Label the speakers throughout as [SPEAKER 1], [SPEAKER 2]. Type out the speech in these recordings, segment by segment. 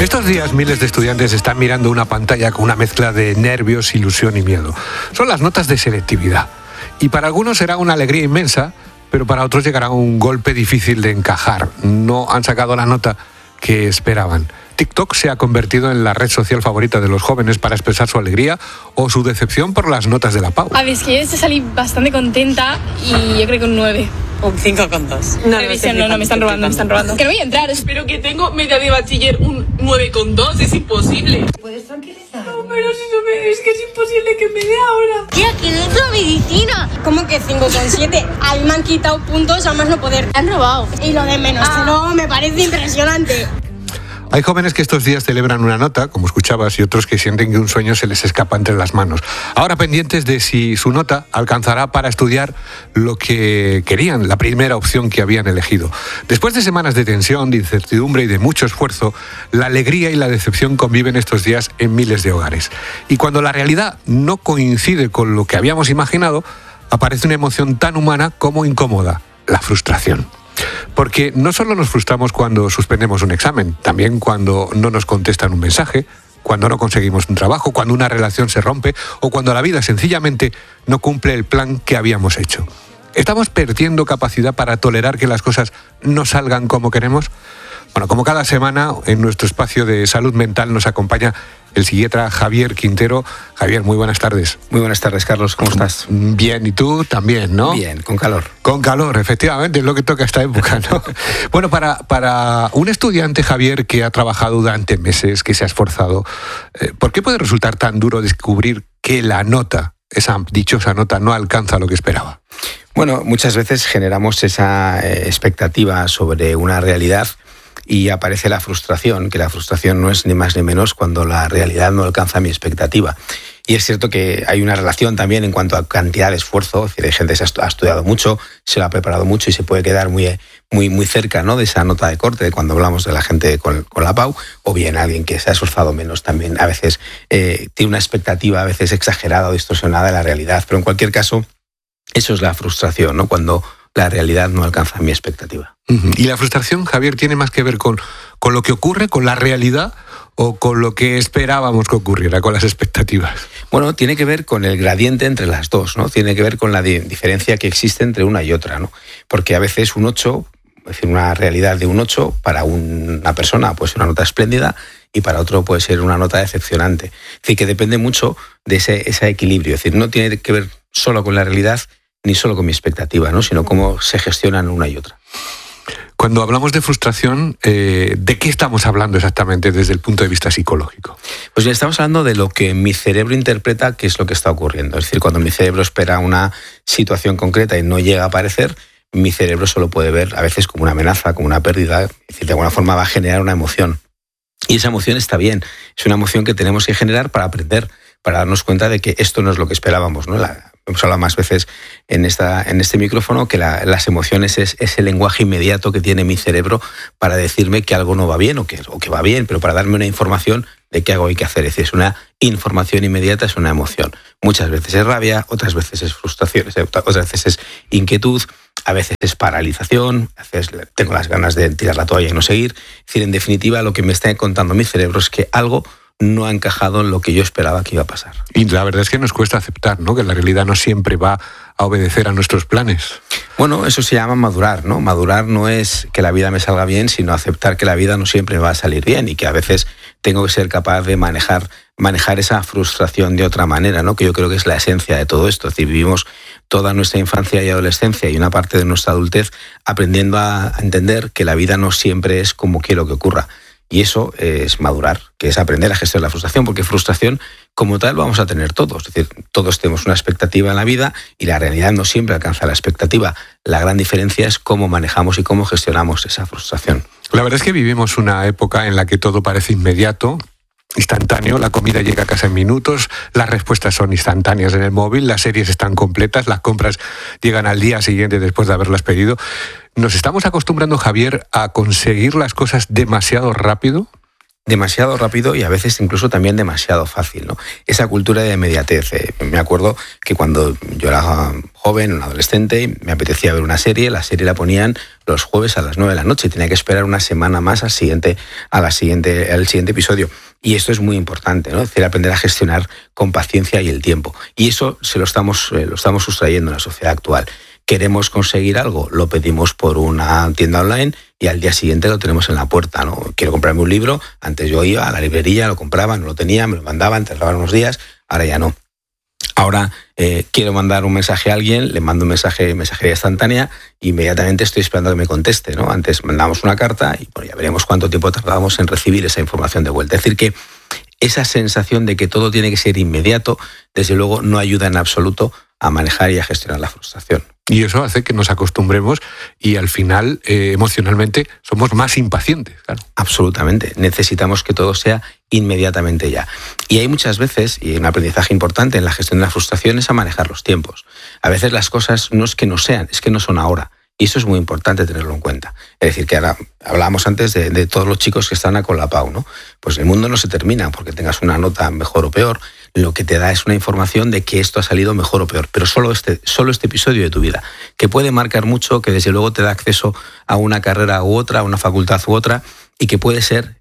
[SPEAKER 1] Estos días miles de estudiantes están mirando una pantalla con una mezcla de nervios, ilusión y miedo. Son las notas de selectividad. Y para algunos será una alegría inmensa, pero para otros llegará un golpe difícil de encajar. No han sacado la nota que esperaban. TikTok se ha convertido en la red social favorita de los jóvenes para expresar su alegría o su decepción por las notas de la Pau.
[SPEAKER 2] A ver, es que yo salí bastante contenta y yo creo que un 9.
[SPEAKER 3] Un 5,2.
[SPEAKER 2] No, me están robando. Que no voy a entrar.
[SPEAKER 4] Pero que tengo media de bachiller un 9,2, es imposible.
[SPEAKER 3] ¿Puedes tranquilizar?
[SPEAKER 4] No, pero si no me... es que es imposible que me dé ahora.
[SPEAKER 5] Tía, que no es la medicina.
[SPEAKER 2] ¿Cómo que 5,7? A mí me han quitado puntos a más no poder.
[SPEAKER 5] Me han robado.
[SPEAKER 2] Y lo de menos, no, me parece impresionante.
[SPEAKER 1] Hay jóvenes que estos días celebran una nota, como escuchabas, y otros que sienten que un sueño se les escapa entre las manos. Ahora pendientes de si su nota alcanzará para estudiar lo que querían, la primera opción que habían elegido. Después de semanas de tensión, de incertidumbre y de mucho esfuerzo, la alegría y la decepción conviven estos días en miles de hogares. Y cuando la realidad no coincide con lo que habíamos imaginado, aparece una emoción tan humana como incómoda, la frustración. Porque no solo nos frustramos cuando suspendemos un examen, también cuando no nos contestan un mensaje, cuando no conseguimos un trabajo, cuando una relación se rompe o cuando la vida sencillamente no cumple el plan que habíamos hecho. ¿Estamos perdiendo capacidad para tolerar que las cosas no salgan como queremos? Bueno, como cada semana, en nuestro espacio de salud mental nos acompaña el psiquiatra Javier Quintero. Javier, muy buenas tardes.
[SPEAKER 6] Muy buenas tardes, Carlos. ¿Cómo estás?
[SPEAKER 1] Bien, ¿y tú también, no?
[SPEAKER 6] Bien, con calor.
[SPEAKER 1] Con calor, efectivamente, es lo que toca esta época, ¿no? Bueno, para un estudiante, Javier, que ha trabajado durante meses, que se ha esforzado, ¿por qué puede resultar tan duro descubrir que la nota, esa dichosa nota, no alcanza lo que esperaba?
[SPEAKER 6] Bueno, muchas veces generamos esa expectativa sobre una realidad y aparece la frustración, que la frustración no es ni más ni menos cuando la realidad no alcanza mi expectativa. Y es cierto que hay una relación también en cuanto a cantidad de esfuerzo. Es decir, hay gente que ha estudiado mucho, se lo ha preparado mucho y se puede quedar muy cerca, ¿no?, de esa nota de corte, de cuando hablamos de la gente con la Pau, o bien alguien que se ha esforzado menos también a veces tiene una expectativa a veces exagerada o distorsionada de la realidad. Pero en cualquier caso, eso es la frustración, ¿no?, cuando la realidad no alcanza mi expectativa.
[SPEAKER 1] ¿Y la frustración, Javier, tiene más que ver con lo que ocurre, con la realidad, o con lo que esperábamos que ocurriera, con las expectativas?
[SPEAKER 6] Bueno, tiene que ver con el gradiente entre las dos, ¿no? Tiene que ver con la diferencia que existe entre una y otra, ¿no? Porque a veces un 8, es decir, una realidad de un 8, para una persona puede ser una nota espléndida y para otro puede ser una nota decepcionante. Es decir, que depende mucho de ese equilibrio. Es decir, no tiene que ver solo con la realidad ni solo con mi expectativa, ¿no?, sino cómo se gestionan una y otra.
[SPEAKER 1] Cuando hablamos de frustración, ¿de qué estamos hablando exactamente desde el punto de vista psicológico?
[SPEAKER 6] Pues bien, estamos hablando de lo que mi cerebro interpreta que es lo que está ocurriendo. Es decir, cuando mi cerebro espera una situación concreta y no llega a aparecer, mi cerebro solo puede ver a veces como una amenaza, como una pérdida. Es decir, de alguna forma va a generar una emoción. Y esa emoción está bien. Es una emoción que tenemos que generar para aprender, para darnos cuenta de que esto no es lo que esperábamos, ¿no? Hemos hablado más veces en este micrófono que las emociones es ese lenguaje inmediato que tiene mi cerebro para decirme que algo no va bien o que va bien, pero para darme una información de qué algo hay que hacer. Es decir, es una información inmediata, es una emoción. Muchas veces es rabia, otras veces es frustración, otras veces es inquietud, a veces es paralización, a veces tengo las ganas de tirar la toalla y no seguir. Es decir, en definitiva, lo que me está contando mi cerebro es que algo no ha encajado en lo que yo esperaba que iba a pasar.
[SPEAKER 1] Y la verdad es que nos cuesta aceptar, ¿no?, que la realidad no siempre va a obedecer a nuestros planes.
[SPEAKER 6] Bueno, eso se llama madurar, ¿no? Madurar no es que la vida me salga bien, sino aceptar que la vida no siempre me va a salir bien y que a veces tengo que ser capaz de manejar esa frustración de otra manera, ¿no?, que yo creo que es la esencia de todo esto. Es decir, vivimos toda nuestra infancia y adolescencia y una parte de nuestra adultez aprendiendo a entender que la vida no siempre es como quiero que ocurra. Y eso es madurar, que es aprender a gestionar la frustración, porque frustración como tal vamos a tener todos. Es decir, todos tenemos una expectativa en la vida y la realidad no siempre alcanza la expectativa. La gran diferencia es cómo manejamos y cómo gestionamos esa frustración.
[SPEAKER 1] La verdad es que vivimos una época en la que todo parece inmediato, instantáneo, la comida llega a casa en minutos, las respuestas son instantáneas en el móvil, las series están completas, las compras llegan al día siguiente después de haberlas pedido. ¿Nos estamos acostumbrando, Javier, a conseguir las cosas demasiado rápido?
[SPEAKER 6] demasiado rápido y a veces incluso también demasiado fácil, ¿no? Esa cultura de inmediatez. Me acuerdo que cuando yo era joven, un adolescente, me apetecía ver una serie, la serie la ponían los jueves a las 9 de la noche, tenía que esperar una semana más al siguiente episodio. Y esto es muy importante, ¿no? Es decir, aprender a gestionar con paciencia y el tiempo. Y eso lo estamos sustrayendo en la sociedad actual. Queremos conseguir algo, lo pedimos por una tienda online y al día siguiente lo tenemos en la puerta, ¿no? Quiero comprarme un libro, antes yo iba a la librería, lo compraba, no lo tenía, me lo mandaban, tardaban unos días, ahora ya no. Ahora quiero mandar un mensaje a alguien, le mando un mensajería instantánea e inmediatamente estoy esperando que me conteste, ¿no? Antes mandábamos una carta y bueno, ya veremos cuánto tiempo tardábamos en recibir esa información de vuelta. Es decir, que esa sensación de que todo tiene que ser inmediato, desde luego no ayuda en absoluto a manejar y a gestionar la frustración.
[SPEAKER 1] Y eso hace que nos acostumbremos y al final emocionalmente somos más impacientes. Claro.
[SPEAKER 6] Absolutamente. Necesitamos que todo sea inmediatamente ya. Y hay muchas veces, y un aprendizaje importante en la gestión de la frustración es a manejar los tiempos. A veces las cosas no es que no sean, es que no son ahora. Y eso es muy importante tenerlo en cuenta. Es decir, que ahora hablábamos antes de todos los chicos que están acolapao, ¿no? Pues el mundo no se termina porque tengas una nota mejor o peor. Lo que te da es una información de que esto ha salido mejor o peor, pero solo este episodio de tu vida, que puede marcar mucho, que desde luego te da acceso a una carrera u otra, a una facultad u otra, y que puede ser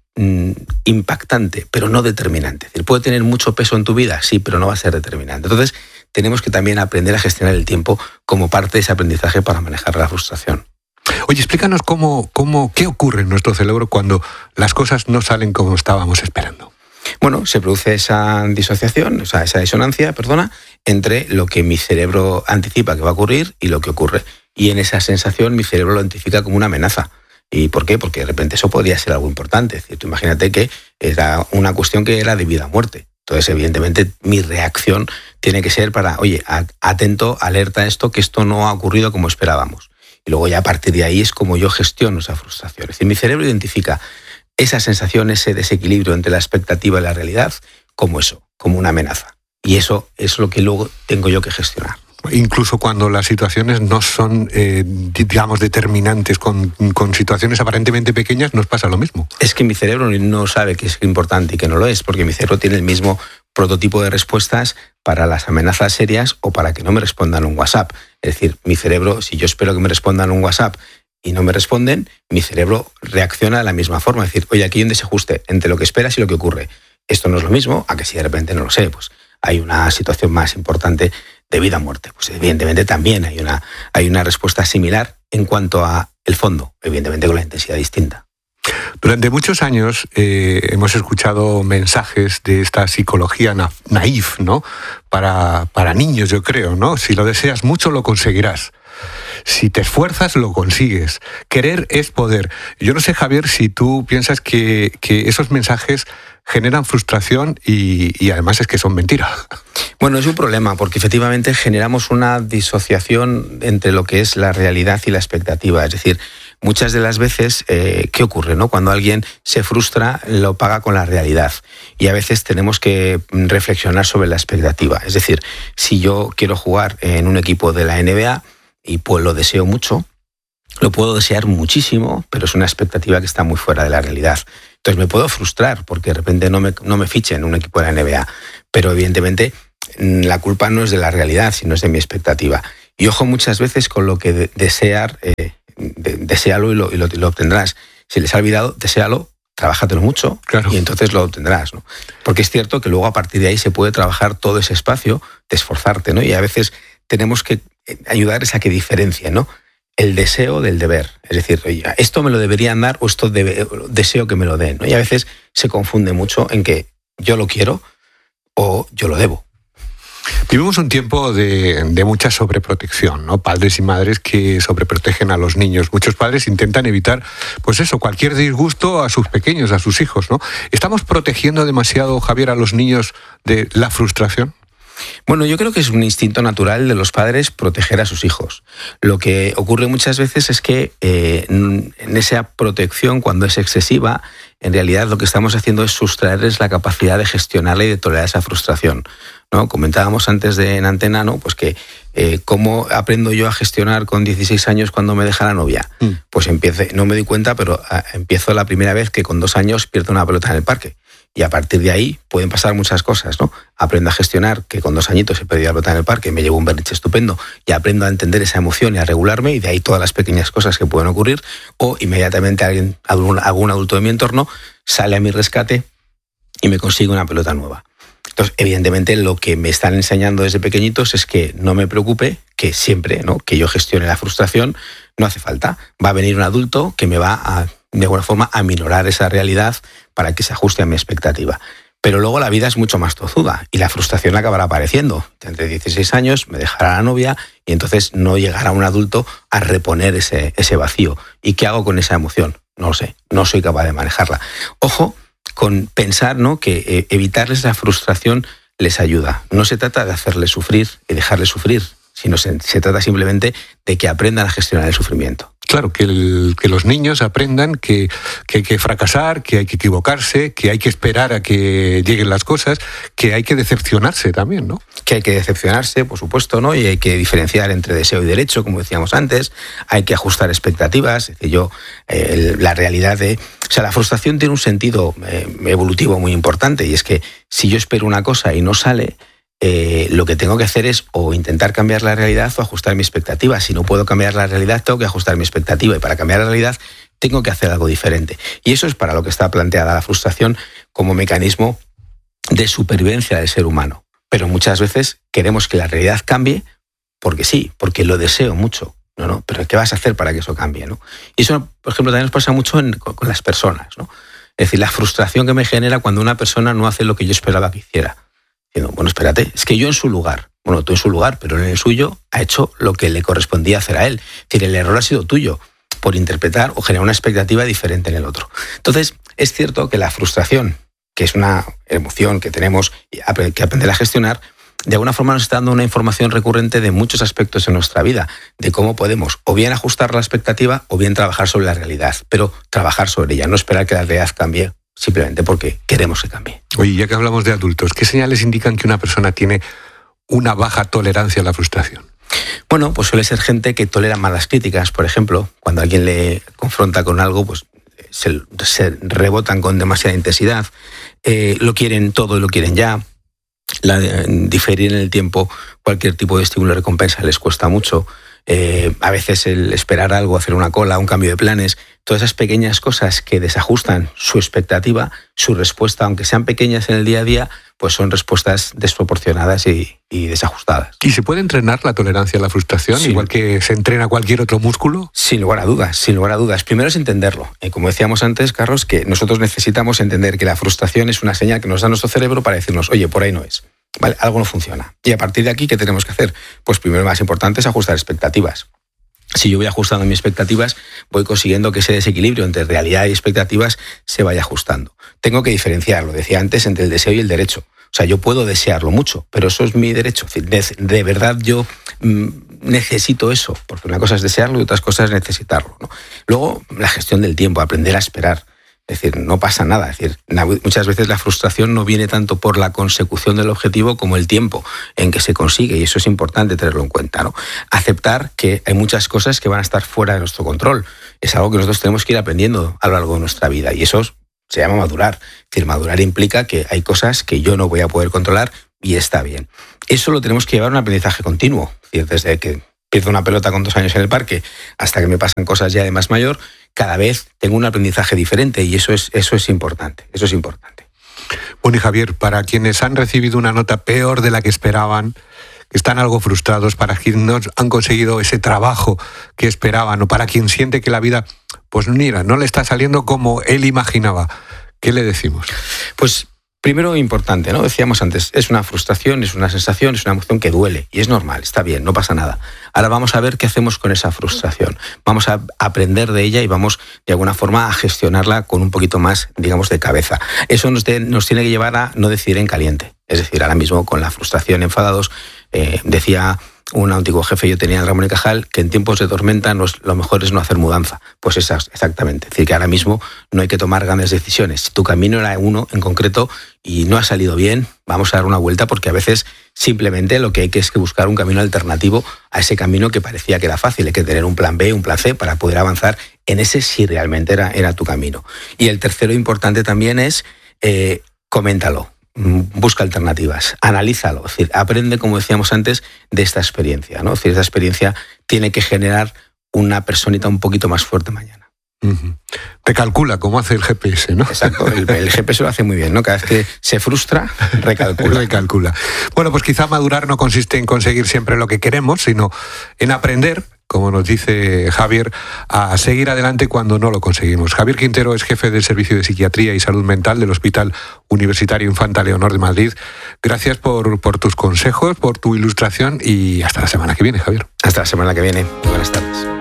[SPEAKER 6] impactante, pero no determinante. Es decir, puede tener mucho peso en tu vida, sí, pero no va a ser determinante. Entonces, tenemos que también aprender a gestionar el tiempo como parte de ese aprendizaje para manejar la frustración.
[SPEAKER 1] Oye, explícanos qué ocurre en nuestro cerebro cuando las cosas no salen como estábamos esperando.
[SPEAKER 6] Bueno, se produce esa disociación, esa disonancia, entre lo que mi cerebro anticipa que va a ocurrir y lo que ocurre. Y en esa sensación mi cerebro lo identifica como una amenaza. ¿Y por qué? Porque de repente eso podría ser algo importante. Es decir, tú imagínate que era una cuestión que era de vida o muerte. Entonces, evidentemente, mi reacción tiene que ser para, oye, atento, alerta a esto, que esto no ha ocurrido como esperábamos. Y luego ya a partir de ahí es como yo gestiono esa frustración. Es decir, mi cerebro identifica esa sensación, ese desequilibrio entre la expectativa y la realidad como eso, como una amenaza. Y eso es lo que luego tengo yo que gestionar.
[SPEAKER 1] Incluso cuando las situaciones no son, digamos, determinantes, con situaciones aparentemente pequeñas, nos pasa lo mismo.
[SPEAKER 6] Es que mi cerebro no sabe que es importante y que no lo es, porque mi cerebro tiene el mismo prototipo de respuestas para las amenazas serias o para que no me respondan un WhatsApp. Es decir, mi cerebro, si yo espero que me respondan un WhatsApp y no me responden, mi cerebro reacciona de la misma forma. Es decir, oye, aquí hay un desajuste entre lo que esperas y lo que ocurre. Esto no es lo mismo a que si de repente no lo sé, pues hay una situación más importante de vida o muerte. Pues evidentemente también hay una respuesta similar en cuanto a el fondo, evidentemente con la intensidad distinta.
[SPEAKER 1] Durante muchos años hemos escuchado mensajes de esta psicología naif, ¿no? Para niños, yo creo, ¿no? Si lo deseas mucho, lo conseguirás. Si te esfuerzas, lo consigues. Querer es poder. Yo no sé, Javier, si tú piensas que esos mensajes generan frustración y además es que son mentiras.
[SPEAKER 6] Bueno, es un problema porque efectivamente generamos una disociación entre lo que es la realidad y la expectativa. Es decir, muchas de las veces, ¿qué ocurre, no? Cuando alguien se frustra, lo paga con la realidad. Y a veces tenemos que reflexionar sobre la expectativa. Es decir, si yo quiero jugar en un equipo de la NBA y pues lo deseo mucho, lo puedo desear muchísimo, pero es una expectativa que está muy fuera de la realidad. Entonces me puedo frustrar porque de repente no me fichen en un equipo de la NBA. Pero evidentemente la culpa no es de la realidad, sino es de mi expectativa. Y ojo muchas veces con lo que desear, deséalo y lo obtendrás. Si les ha olvidado, deséalo, trabájatelo mucho, claro, y entonces lo obtendrás, ¿no? Porque es cierto que luego a partir de ahí se puede trabajar todo ese espacio de esforzarte, ¿no? Y a veces tenemos que ayudarles a que diferencien, ¿no? El deseo del deber. Es decir, oye, esto me lo deberían dar o esto deseo que me lo den, ¿no? Y a veces se confunde mucho en que yo lo quiero o yo lo debo.
[SPEAKER 1] Vivimos un tiempo de mucha sobreprotección, ¿no? Padres y madres que sobreprotegen a los niños. Muchos padres intentan evitar, pues eso, cualquier disgusto a sus pequeños, a sus hijos, ¿no? ¿Estamos protegiendo demasiado, Javier, a los niños de la frustración?
[SPEAKER 6] Bueno, yo creo que es un instinto natural de los padres proteger a sus hijos. Lo que ocurre muchas veces es que en esa protección, cuando es excesiva, en realidad lo que estamos haciendo es sustraerles la capacidad de gestionarla y de tolerar esa frustración, ¿no? Comentábamos antes en antena, ¿no? Pues que ¿cómo aprendo yo a gestionar con 16 años cuando me deja la novia? Pues no me doy cuenta, pero empiezo la primera vez que con 2 años pierdo una pelota en el parque. Y a partir de ahí pueden pasar muchas cosas, ¿no? Aprendo a gestionar que con 2 añitos he perdido la pelota en el parque, me llevo un berrinche estupendo y aprendo a entender esa emoción y a regularme, y de ahí todas las pequeñas cosas que pueden ocurrir. O inmediatamente algún adulto de mi entorno sale a mi rescate y me consigue una pelota nueva. Entonces, evidentemente, lo que me están enseñando desde pequeñitos es que no me preocupe, que siempre, ¿no?, que yo gestione la frustración, no hace falta. Va a venir un adulto que me va a, de alguna forma, a minorar esa realidad para que se ajuste a mi expectativa. Pero luego la vida es mucho más tozuda y la frustración acabará apareciendo. Entre 16 años me dejará la novia y entonces no llegará un adulto a reponer ese vacío. ¿Y qué hago con esa emoción? No lo sé, no soy capaz de manejarla. Ojo con pensar, ¿no?, que evitarles esa frustración les ayuda. No se trata de hacerles sufrir y dejarles sufrir, sino se trata simplemente de que aprendan a gestionar el sufrimiento.
[SPEAKER 1] Claro, que los niños aprendan que hay que fracasar, que hay que equivocarse, que hay que esperar a que lleguen las cosas, que hay que decepcionarse también, ¿no?
[SPEAKER 6] Que hay que decepcionarse, por supuesto, ¿no? Y hay que diferenciar entre deseo y derecho, como decíamos antes. Hay que ajustar expectativas. Es decir, la realidad la frustración tiene un sentido evolutivo muy importante, y es que si yo espero una cosa y no sale, lo que tengo que hacer es o intentar cambiar la realidad o ajustar mi expectativa. Si no puedo cambiar la realidad, tengo que ajustar mi expectativa, y para cambiar la realidad tengo que hacer algo diferente. Y eso es para lo que está planteada la frustración como mecanismo de supervivencia del ser humano. Pero muchas veces queremos que la realidad cambie porque sí, porque lo deseo mucho. No, pero ¿qué vas a hacer para que eso cambie, ¿no? Y eso, por ejemplo, también nos pasa mucho con las personas, ¿no? Es decir, la frustración que me genera cuando una persona no hace lo que yo esperaba que hiciera. Diciendo, bueno, espérate, es que yo en su lugar, bueno, tú en su lugar, pero en el suyo ha hecho lo que le correspondía hacer a él. Es decir, el error ha sido tuyo por interpretar o generar una expectativa diferente en el otro. Entonces, es cierto que la frustración, que es una emoción que tenemos que aprender a gestionar, de alguna forma nos está dando una información recurrente de muchos aspectos en nuestra vida, de cómo podemos o bien ajustar la expectativa o bien trabajar sobre la realidad, pero trabajar sobre ella, no esperar que la realidad cambie simplemente porque queremos que cambie.
[SPEAKER 1] Oye, ya que hablamos de adultos, ¿qué señales indican que una persona tiene una baja tolerancia a la frustración?
[SPEAKER 6] Bueno, pues suele ser gente que tolera malas críticas, por ejemplo. Cuando alguien le confronta con algo, pues se rebotan con demasiada intensidad, lo quieren todo y lo quieren ya. Diferir en el tiempo cualquier tipo de estímulo o recompensa les cuesta mucho. A veces el esperar algo, hacer una cola, un cambio de planes, todas esas pequeñas cosas que desajustan su expectativa, su respuesta, aunque sean pequeñas en el día a día, pues son respuestas desproporcionadas y desajustadas.
[SPEAKER 1] ¿Y se puede entrenar la tolerancia a la frustración, sí, igual que se entrena cualquier otro músculo?
[SPEAKER 6] Sin lugar a dudas, sin lugar a dudas. Primero es entenderlo. Como decíamos antes, Carlos, que nosotros necesitamos entender que la frustración es una señal que nos da nuestro cerebro para decirnos, oye, por ahí no es. Vale, algo no funciona. Y a partir de aquí, ¿qué tenemos que hacer? Pues primero, lo más importante es ajustar expectativas. Si yo voy ajustando mis expectativas, voy consiguiendo que ese desequilibrio entre realidad y expectativas se vaya ajustando. Tengo que diferenciar, lo decía antes, entre el deseo y el derecho. O sea, yo puedo desearlo mucho, pero eso es mi derecho. De verdad yo necesito eso, porque una cosa es desearlo y otra cosa es necesitarlo, ¿no? Luego, la gestión del tiempo, aprender a esperar. Es decir, no pasa nada. Es decir, muchas veces la frustración no viene tanto por la consecución del objetivo como el tiempo en que se consigue, y eso es importante tenerlo en cuenta, ¿no? Aceptar que hay muchas cosas que van a estar fuera de nuestro control. Es algo que nosotros tenemos que ir aprendiendo a lo largo de nuestra vida, y eso se llama madurar. Es decir, madurar implica que hay cosas que yo no voy a poder controlar y está bien. Eso lo tenemos que llevar a un aprendizaje continuo. Es decir, desde que pierdo una pelota con 2 años en el parque hasta que me pasan cosas ya de más mayor, cada vez tengo un aprendizaje diferente, y eso es importante. Eso es importante.
[SPEAKER 1] Bueno, y Javier, para quienes han recibido una nota peor de la que esperaban, que están algo frustrados, para quienes no han conseguido ese trabajo que esperaban, o para quien siente que la vida, pues mira, no le está saliendo como él imaginaba, ¿qué le decimos? Pues
[SPEAKER 6] primero, importante, ¿no? Decíamos antes, es una frustración, es una sensación, es una emoción que duele, y es normal, está bien, no pasa nada. Ahora vamos a ver qué hacemos con esa frustración. Vamos a aprender de ella y vamos, de alguna forma, a gestionarla con un poquito más, digamos, de cabeza. Eso nos tiene que llevar a no decidir en caliente. Es decir, ahora mismo con la frustración, enfadados, decía un antiguo jefe, yo tenía en Ramón y Cajal, que en tiempos de tormenta lo mejor es no hacer mudanza. Pues exactamente. Es decir, que ahora mismo no hay que tomar grandes decisiones. Si tu camino era uno en concreto y no ha salido bien, vamos a dar una vuelta, porque a veces simplemente lo que hay que es que buscar un camino alternativo a ese camino que parecía que era fácil. Hay que tener un plan B, un plan C para poder avanzar en ese si realmente era tu camino. Y el tercero importante también es coméntalo. Busca alternativas, analízalo, es decir, aprende, como decíamos antes, de esta experiencia, ¿no? Es decir, esta experiencia tiene que generar una personita un poquito más fuerte mañana.
[SPEAKER 1] Uh-huh. Te calcula, como hace el GPS, ¿no?
[SPEAKER 6] Exacto, el GPS lo hace muy bien, ¿no? Cada vez que se frustra, recalcula.
[SPEAKER 1] Bueno, pues quizá madurar no consiste en conseguir siempre lo que queremos, sino en aprender, como nos dice Javier, a seguir adelante cuando no lo conseguimos. Javier Quintero es jefe del Servicio de Psiquiatría y Salud Mental del Hospital Universitario Infanta Leonor de Madrid. Gracias por tus consejos, por tu ilustración y hasta la semana que viene, Javier.
[SPEAKER 6] Hasta la semana que viene. Buenas tardes.